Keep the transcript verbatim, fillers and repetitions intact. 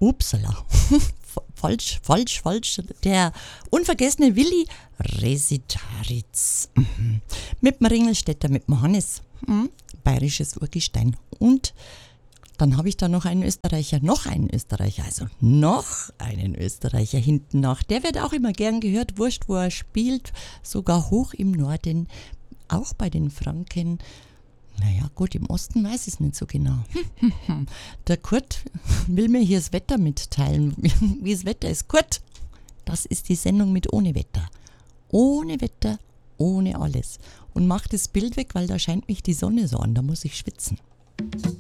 Upsala. falsch, falsch, falsch. Der unvergessene Willi Resitaritz. Mhm. Mit dem Ringelstädter, mit dem Hannes. Mhm. Bayerisches Urgestein. Und dann habe ich da noch einen Österreicher, noch einen Österreicher, also noch einen Österreicher hinten nach. Der wird auch immer gern gehört, wurscht, wo er spielt, sogar hoch im Norden, auch bei den Franken. Naja, gut, im Osten weiß ich es nicht so genau. Der Kurt will mir hier das Wetter mitteilen, wie das Wetter ist. Kurt, das ist die Sendung mit ohne Wetter. Ohne Wetter, ohne alles. Und mach das Bild weg, weil da scheint mich die Sonne so an, da muss ich schwitzen.